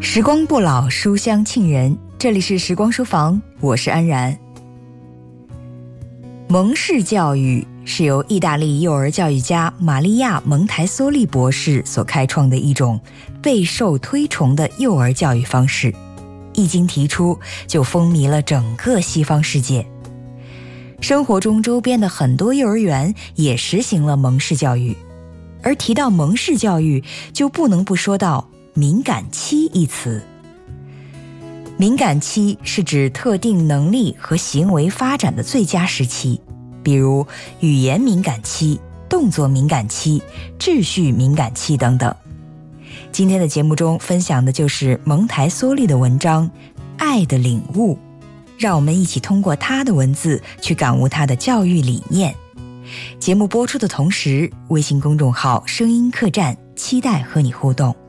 时光不老，书香沁人。这里是时光书房，我是安然。蒙氏教育是由意大利幼儿教育家玛利亚·蒙台梭利博士所开创的一种备受推崇的幼儿教育方式，一经提出就风靡了整个西方世界。生活中周边的很多幼儿园也实行了蒙氏教育，而提到蒙氏教育，就不能不说到敏感期一词。敏感期是指特定能力和行为发展的最佳时期，比如语言敏感期、动作敏感期、秩序敏感期等等。今天的节目中分享的就是蒙台梭利的文章《爱的领悟》，让我们一起通过他的文字去感悟他的教育理念。节目播出的同时，微信公众号声音客栈期待和你互动。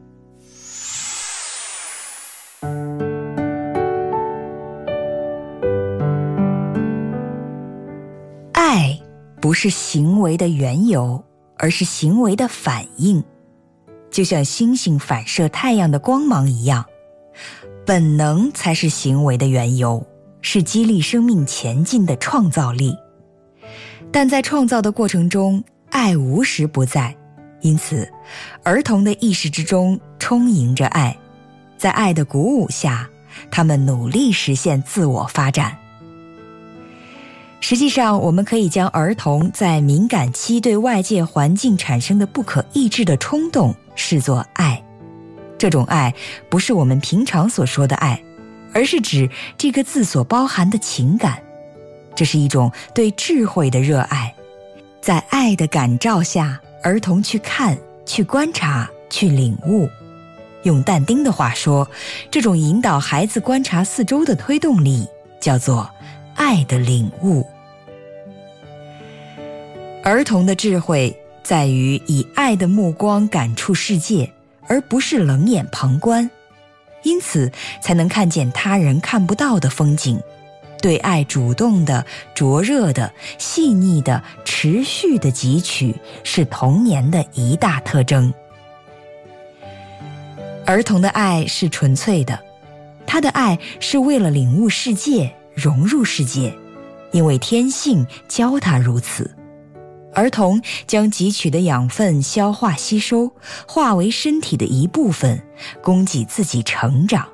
爱不是行为的缘由，而是行为的反应。就像星星反射太阳的光芒一样，本能才是行为的缘由，是激励生命前进的创造力。但在创造的过程中，爱无时不在，因此儿童的意识之中充盈着爱，在爱的鼓舞下，他们努力实现自我发展。实际上，我们可以将儿童在敏感期对外界环境产生的不可抑制的冲动视作爱。这种爱不是我们平常所说的爱，而是指这个字所包含的情感。这是一种对智慧的热爱，在爱的感召下，儿童去看、去观察、去领悟。用但丁的话说，这种引导孩子观察四周的推动力叫做爱的领悟。儿童的智慧在于以爱的目光感触世界，而不是冷眼旁观，因此才能看见他人看不到的风景。对爱主动的、灼热的、细腻的、持续的汲取，是童年的一大特征。儿童的爱是纯粹的，他的爱是为了领悟世界、融入世界，因为天性教他如此。儿童将汲取的养分消化吸收，化为身体的一部分，供给自己成长。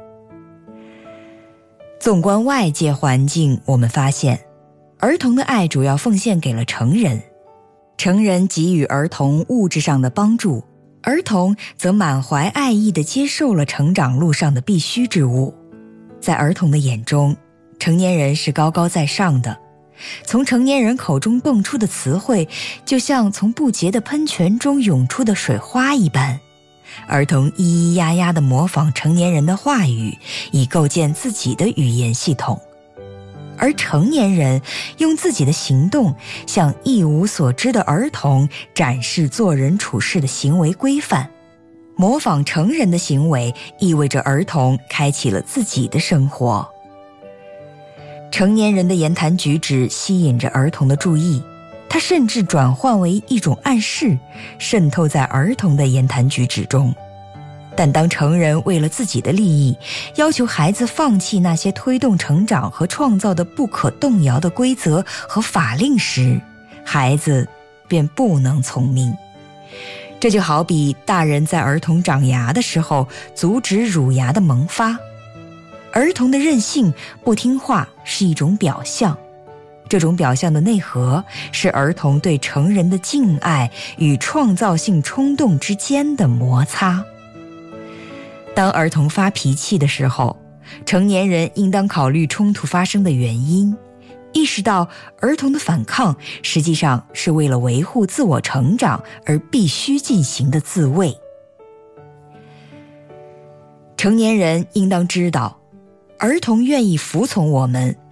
纵观外界环境，我们发现儿童的爱主要奉献给了成人，成人给予儿童物质上的帮助，儿童则满怀爱意地接受了成长路上的必须之物。在儿童的眼中，成年人是高高在上的，从成年人口中蹦出的词汇，就像从不洁的喷泉中涌出的水花一般。儿童咿咿呀呀地模仿成年人的话语，以构建自己的语言系统。而成年人用自己的行动向一无所知的儿童展示做人处事的行为规范。模仿成人的行为意味着儿童开启了自己的生活。成年人的言谈举止吸引着儿童的注意，它甚至转换为一种暗示，渗透在儿童的言谈举止中。但当成人为了自己的利益，要求孩子放弃那些推动成长和创造的不可动摇的规则和法令时，孩子便不能从命。这就好比大人在儿童长牙的时候阻止乳牙的萌发。儿童的任性、不听话是一种表象，这种表象的内核是儿童对成人的敬爱与创造性冲动之间的摩擦。当儿童发脾气的时候，成年人应当考虑冲突发生的原因，意识到儿童的反抗实际上是为了维护自我成长而必须进行的自卫。成年人应当知道，儿童愿意服从我们，